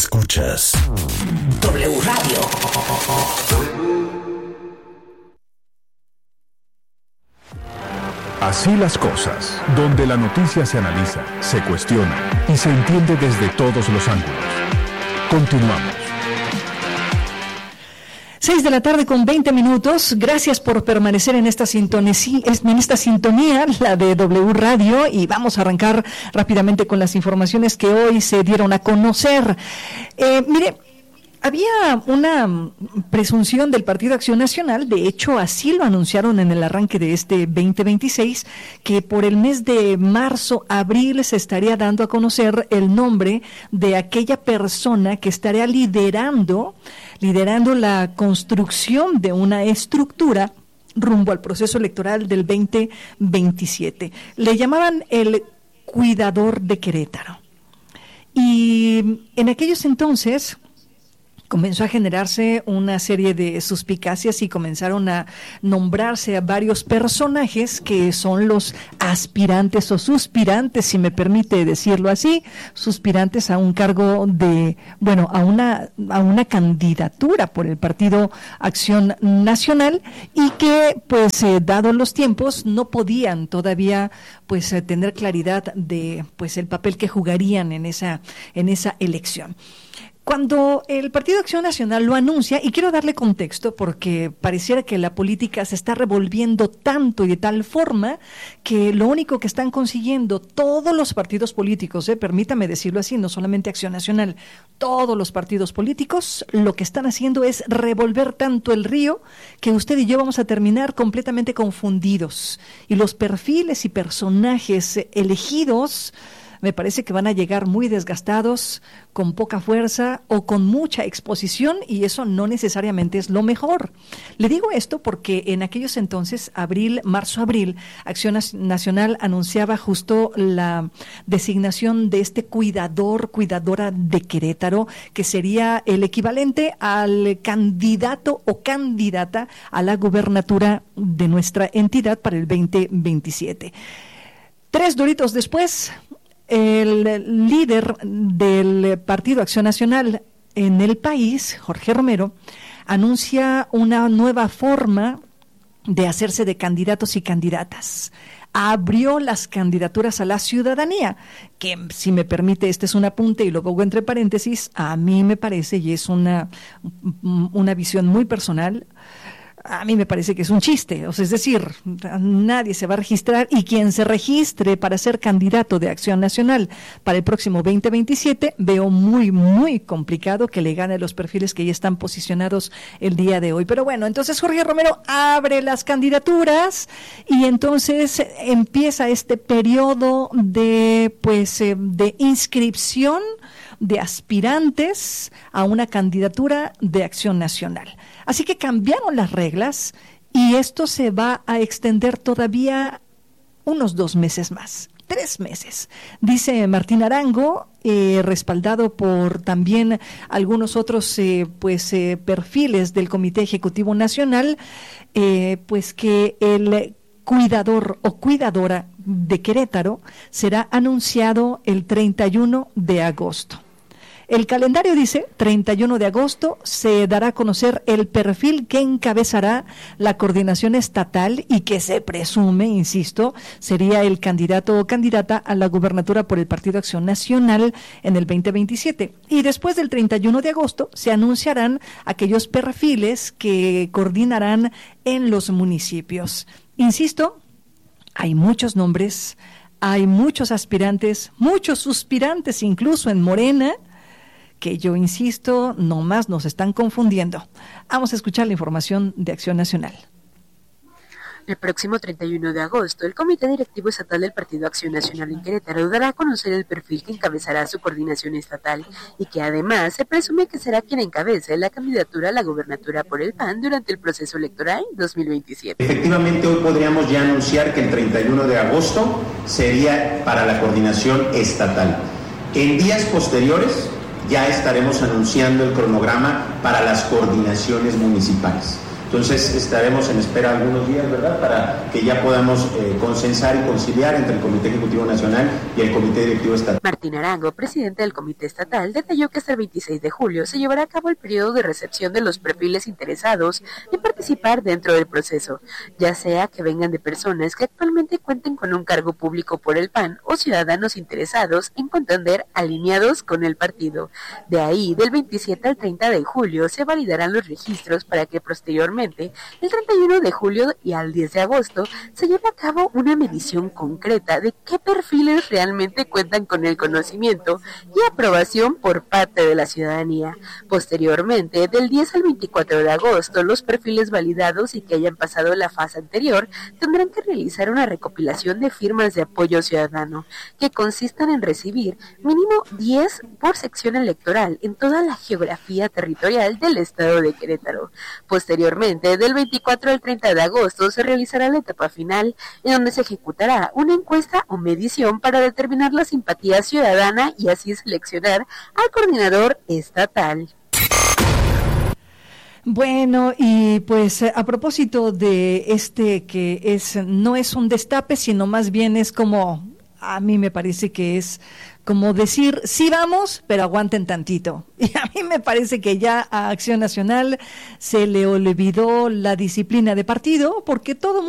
Escuchas W Radio. Así las cosas, donde la noticia se analiza, se cuestiona y se entiende desde todos los ángulos. Continuamos. 6 de la tarde con 20 minutos. Gracias por permanecer en esta sintonía, la de W Radio, y vamos a arrancar rápidamente con las informaciones que hoy se dieron a conocer. Mire, había una presunción del Partido Acción Nacional, de hecho así lo anunciaron en el arranque de este 2026, que por el mes de marzo-abril se estaría dando a conocer el nombre de aquella persona que estaría liderando la construcción de una estructura rumbo al proceso electoral del 2027. Le llamaban el cuidador de Querétaro. Y en aquellos entonces comenzó a generarse una serie de suspicacias y comenzaron a nombrarse a varios personajes que son los aspirantes o suspirantes, si me permite decirlo así, suspirantes a un cargo a una candidatura por el Partido Acción Nacional, y que pues dados los tiempos no podían todavía tener claridad de el papel que jugarían en esa elección. Cuando el Partido Acción Nacional lo anuncia, y quiero darle contexto porque pareciera que la política se está revolviendo tanto y de tal forma que lo único que están consiguiendo todos los partidos políticos, permítame decirlo así, no solamente Acción Nacional, todos los partidos políticos, lo que están haciendo es revolver tanto el río que usted y yo vamos a terminar completamente confundidos. Y los perfiles y personajes elegidos me parece que van a llegar muy desgastados, con poca fuerza o con mucha exposición, y eso no necesariamente es lo mejor. Le digo esto porque en aquellos entonces, marzo-abril, Acción Nacional anunciaba justo la designación de este cuidadora de Querétaro, que sería el equivalente al candidato o candidata a la gubernatura de nuestra entidad para el 2027. 3 doritos después, el líder del Partido Acción Nacional en el país, Jorge Romero, anuncia una nueva forma de hacerse de candidatos y candidatas. Abrió las candidaturas a la ciudadanía, que, si me permite, este es un apunte y lo pongo entre paréntesis, a mí me parece, y es una visión muy personal, a mí me parece que es un chiste, es decir, nadie se va a registrar, y quien se registre para ser candidato de Acción Nacional para el próximo 2027, veo muy, muy complicado que le gane los perfiles que ya están posicionados el día de hoy. Pero bueno, entonces Jorge Romero abre las candidaturas y entonces empieza este periodo de inscripción de aspirantes a una candidatura de Acción Nacional. Así que cambiaron las reglas y esto se va a extender todavía unos 2 meses más, 3 meses. Dice Martín Arango, respaldado por también algunos otros perfiles del Comité Ejecutivo Nacional, que el cuidador o cuidadora de Querétaro será anunciado el 31 de agosto. El calendario dice, 31 de agosto se dará a conocer el perfil que encabezará la coordinación estatal y que se presume, insisto, sería el candidato o candidata a la gubernatura por el Partido Acción Nacional en el 2027. Y después del 31 de agosto se anunciarán aquellos perfiles que coordinarán en los municipios. Insisto, hay muchos nombres, hay muchos aspirantes, muchos suspirantes incluso en Morena, que yo insisto, nomás nos están confundiendo. Vamos a escuchar la información de Acción Nacional. El próximo 31 de agosto, el Comité Directivo Estatal del Partido Acción Nacional en Querétaro dará a conocer el perfil que encabezará su coordinación estatal y que además se presume que será quien encabece la candidatura a la gobernatura por el PAN durante el proceso electoral 2027. Efectivamente, hoy podríamos ya anunciar que el 31 de agosto sería para la coordinación estatal. En días posteriores ya estaremos anunciando el cronograma para las coordinaciones municipales. Entonces estaremos en espera algunos días, ¿verdad?, para que ya podamos consensar y conciliar entre el Comité Ejecutivo Nacional y el Comité Directivo Estatal. Martín Arango, presidente del Comité Estatal, detalló que hasta el 26 de julio se llevará a cabo el periodo de recepción de los perfiles interesados en participar dentro del proceso, ya sea que vengan de personas que actualmente cuenten con un cargo público por el PAN o ciudadanos interesados en contender alineados con el partido. De ahí, del 27 al 30 de julio se validarán los registros para que posteriormente, el 31 de julio y al 10 de agosto, se lleve a cabo una medición concreta de qué perfiles realmente cuentan con el conocimiento y aprobación por parte de la ciudadanía. Posteriormente, del 10 al 24 de agosto, los perfiles validados y que hayan pasado la fase anterior tendrán que realizar una recopilación de firmas de apoyo ciudadano, que consistan en recibir mínimo 10 por sección electoral en toda la geografía territorial del estado de Querétaro. Posteriormente, del 24 al 30 de agosto se realizará la etapa final, en donde se ejecutará una encuesta o medición para determinar la simpatía ciudadana y así seleccionar al coordinador estatal. Bueno, y pues a propósito de que no es un destape, sino más bien es como, a mí me parece que es como decir, sí vamos, pero aguanten tantito. Y a mí me parece que ya a Acción Nacional se le olvidó la disciplina de partido, porque todo